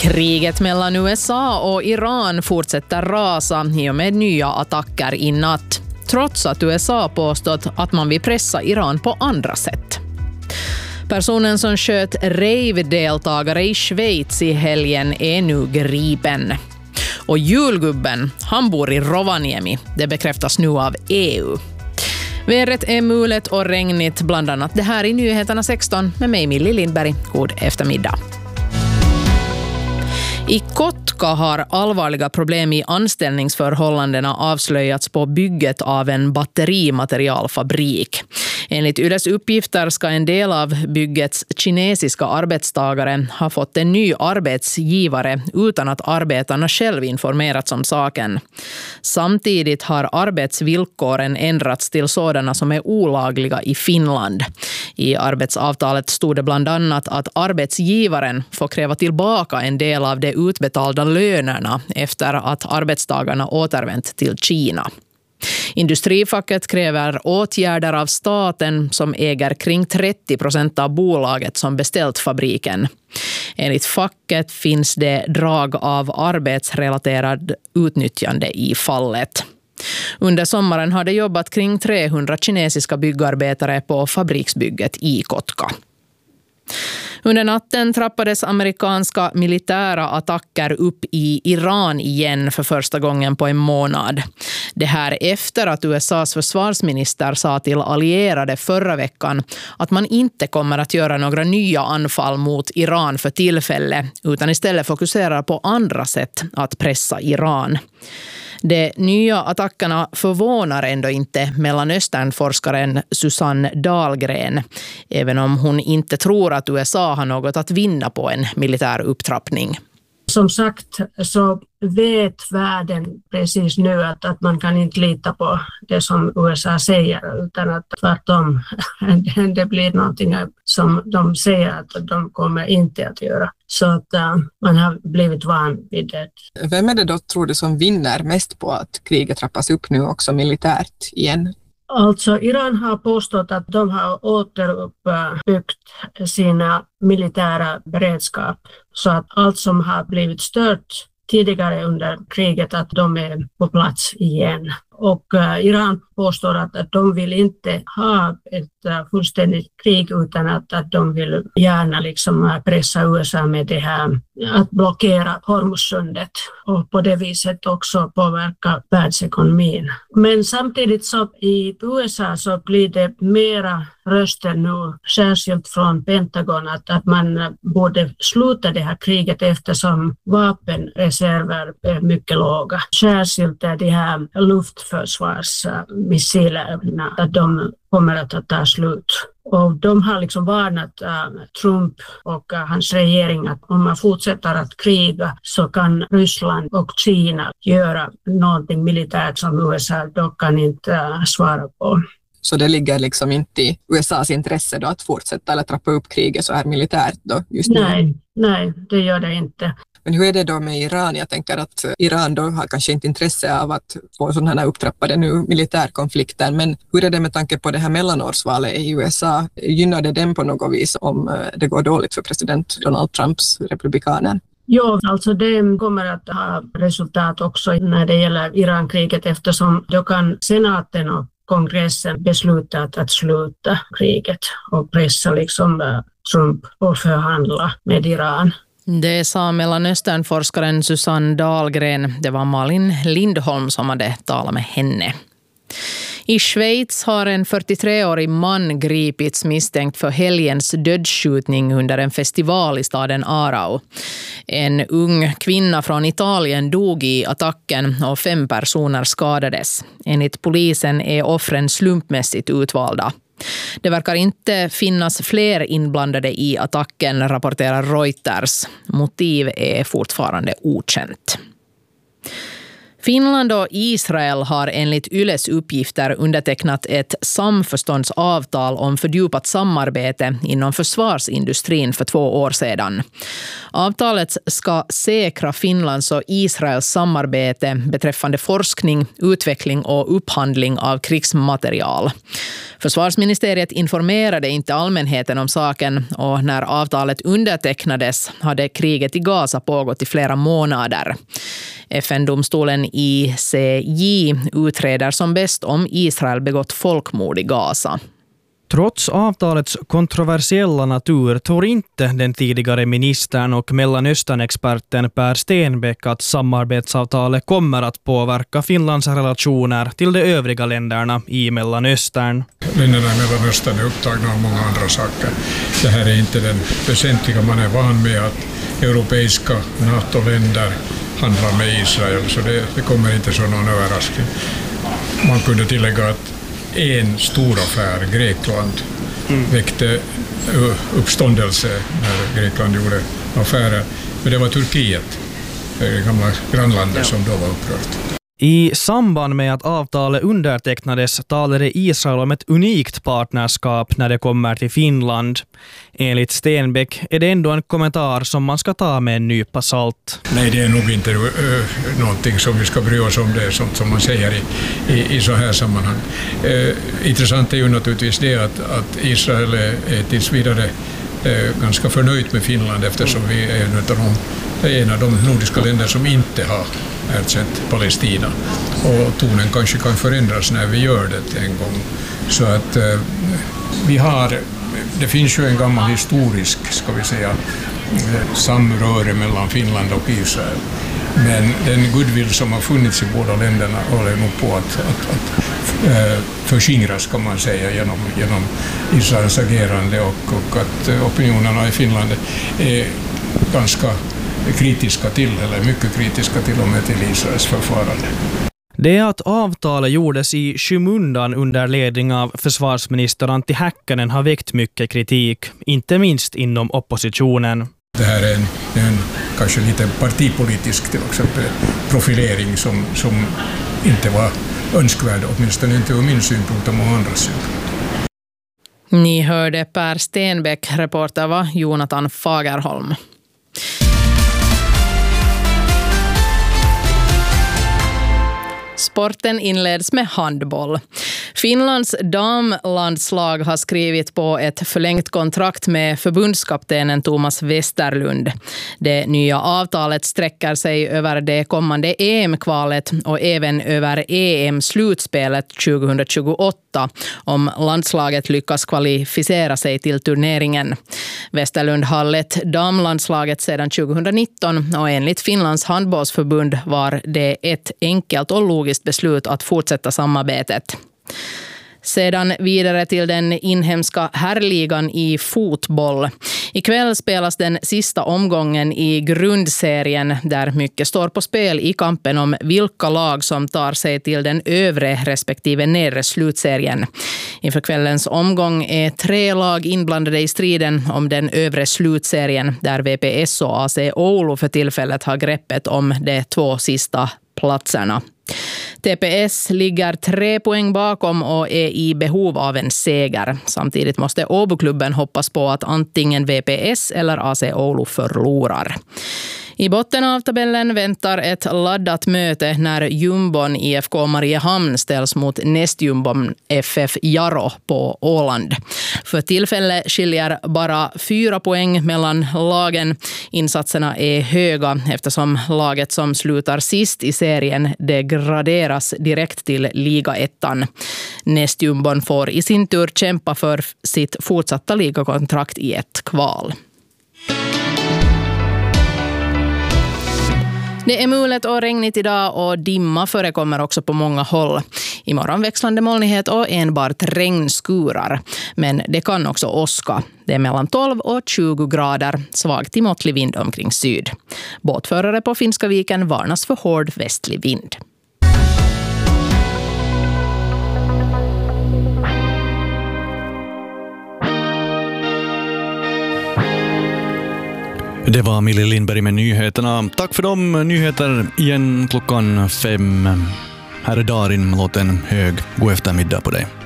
Kriget mellan USA och Iran fortsätter rasa i och med nya attacker i natt, trots att USA påstått att man vill pressa Iran på andra sätt. Personen som sköt rave-deltagare i Schweiz i helgen är nu gripen. Och julgubben, han bor i Rovaniemi, det bekräftas nu av EU. Vädret är mulet och regnigt, bland annat det här i Nyheterna 16 med mig Millie Lindberg. God eftermiddag. I Kotka har allvarliga problem i anställningsförhållandena avslöjats på bygget av en batterimaterialfabrik. Enligt Yles uppgifter ska en del av byggets kinesiska arbetstagare ha fått en ny arbetsgivare utan att arbetarna själv informerats om saken. Samtidigt har arbetsvillkoren ändrats till sådana som är olagliga i Finland. I arbetsavtalet stod det bland annat att arbetsgivaren får kräva tillbaka en del av de utbetalda lönerna efter att arbetstagarna återvänt till Kina. Industrifacket kräver åtgärder av staten som äger kring 30% av bolaget som beställt fabriken. Enligt facket finns det drag av arbetsrelaterad utnyttjande i fallet. Under sommaren har det jobbat kring 300 kinesiska byggarbetare på fabriksbygget i Kotka. Under natten trappades amerikanska militära attacker upp i Iran igen för första gången på en månad. Det här efter att USAs försvarsminister sa till allierade förra veckan att man inte kommer att göra några nya anfall mot Iran för tillfälle, utan istället fokuserar på andra sätt att pressa Iran. De nya attackerna förvånar ändå inte Mellanösternforskaren Susanne Dahlgren, även om hon inte tror att USA har något att vinna på en militär upptrappning. Som sagt så vet världen precis nu att man kan inte lita på det som USA säger, utan att tvärtom det blir någonting som de säger att de kommer inte att göra. Så att man har blivit van vid det. Vem är det då, tror du, som vinner mest på att kriget trappas upp nu också militärt igen? Alltså Iran har påstått att de har återuppbyggt sina militära beredskap så att allt som har blivit stört tidigare under kriget att de är på plats igen. Och Iran påstår att de vill inte ha ett fullständigt krig utan att de vill gärna liksom pressa USA med det här att blockera Hormuzsundet och på det viset också påverka världsekonomin. Men samtidigt så i USA så blir det mera röster nu, särskilt från Pentagon, att man borde sluta det här kriget eftersom vapenreserver är mycket låga. Särskilt de här luftförsvarsmissilerna, att de kommer att ta slut. Och de har liksom varnat Trump och hans regering att om man fortsätter att kriga så kan Ryssland och Kina göra någonting militärt som USA då kan inte svara på. Så det ligger liksom inte i USAs intresse då att fortsätta eller trappa upp kriget så här militärt då just nu? Nej, det gör det inte. Men hur är det då med Iran? Jag tänker att Iran då har kanske inte intresse av att få sådana här upptrappade nu militärkonflikter. Men hur är det med tanke på det här mellanårsvalet i USA? Gynnar det den på något vis om det går dåligt för president Donald Trumps republikaner? Ja, alltså det kommer att ha resultat också när det gäller Irankriget eftersom då kan senaten och kongressen besluta att sluta kriget och pressa liksom Trump och förhandla med Iran. Det sa Mellanösternforskaren Susanne Dahlgren. Det var Malin Lindholm som hade talat med henne. I Schweiz har en 43-årig man gripits misstänkt för helgens dödsskjutning under en festival i staden Aarau. En ung kvinna från Italien dog i attacken och 5 personer skadades. Enligt polisen är offren slumpmässigt utvalda. Det verkar inte finnas fler inblandade i attacken, rapporterar Reuters. Motiv är fortfarande okänt. Finland och Israel har enligt Yles uppgifter undertecknat ett samförståndsavtal om fördjupat samarbete inom försvarsindustrin för 2 år sedan. Avtalet ska säkra Finlands och Israels samarbete beträffande forskning, utveckling och upphandling av krigsmaterial. Försvarsministeriet informerade inte allmänheten om saken och när avtalet undertecknades hade kriget i Gaza pågått i flera månader. FN-domstolen ICJ utreder som bäst om Israel begått folkmord i Gaza. Trots avtalets kontroversiella natur tror inte den tidigare ministern och Mellanöstern-experten Per Stenbeck att samarbetsavtalet kommer att påverka Finlands relationer till de övriga länderna i Mellanöstern. Länderna i Mellanöstern är upptagna av många andra saker. Det här är inte den väsentliga. Man är van med att europeiska NATO-länder handlar med Israel, så det kommer inte som någon överraskning. Man kunde tillägga att en stor affär, Grekland, väckte uppståndelse när Grekland gjorde affärer. Men det var Turkiet, det gamla grannlandet, som då var upprört. I samband med att avtalet undertecknades talade Israel om ett unikt partnerskap när det kommer till Finland. Enligt Stenbeck är det ändå en kommentar som man ska ta med en nypa salt. Nej, det är nog inte någonting som vi ska bry oss om, det är sånt som man säger i så här sammanhang. Intressant är ju naturligtvis det att Israel är tills vidare ganska förnöjt med Finland, eftersom vi är en av de nordiska länder som inte har erkänt Palestina. Och tonen kanske kan förändras när vi gör det en gång. Så att det finns ju en gammal historisk, ska vi säga, samröre mellan Finland och Israel. Men den goodwill som har funnits i båda länderna håller nog på att förskingras, kan man säga, genom Israels agerande, och att opinionerna i Finland är ganska kritiska till, eller mycket kritiska till och med till Israels förfarande. Det att avtalet gjordes i skymundan under ledning av försvarsminister Antti Häkkänen har väckt mycket kritik, inte minst inom oppositionen. Det här är en kanske lite partipolitisk, till exempel, profilering som inte var önskvärd, åtminstone inte ur min synpunkt och många andra synpunkt. Ni hörde Per Stenbeck, reporter var Jonathan Fagerholm. Sporten inleds med handboll. Finlands damlandslag har skrivit på ett förlängt kontrakt med förbundskaptenen Thomas Westerlund. Det nya avtalet sträcker sig över det kommande EM-kvalet och även över EM-slutspelet 2028 om landslaget lyckas kvalificera sig till turneringen. Westerlund har lett damlandslaget sedan 2019 och enligt Finlands handbollsförbund var det ett enkelt och logiskt beslut att fortsätta samarbetet. Sedan vidare till den inhemska herrligan i fotboll. Ikväll spelas den sista omgången i grundserien där mycket står på spel i kampen om vilka lag som tar sig till den övre respektive nedre slutserien. Inför kvällens omgång är 3 lag inblandade i striden om den övre slutserien där VPS och AC Oulu för tillfället har greppet om de 2 sista platserna. TPS ligger 3 poäng bakom och är i behov av en seger. Samtidigt måste Åboklubben hoppas på att antingen VPS eller AC Oulu förlorar. I botten av tabellen väntar ett laddat möte när jumbon IFK Mariehamn ställs mot nästjumbon FF Jaro på Åland. För tillfället skiljer bara 4 poäng mellan lagen. Insatserna är höga eftersom laget som slutar sist i serien degraderas direkt till ligaettan. Nästjumbon får i sin tur kämpa för sitt fortsatta ligakontrakt i ett kval. Det är mulet och regnigt idag och dimma förekommer också på många håll. Imorgon växlande molnighet och enbart regnskurar. Men det kan också åska. Det är mellan 12 och 20 grader, svag till måttlig vind omkring syd. Båtförare på Finska viken varnas för hård västlig vind. Det var Millie Lindberg med nyheterna. Tack för de nyheter igen klockan 5. Här är Darin, låten hög. God eftermiddag på dig.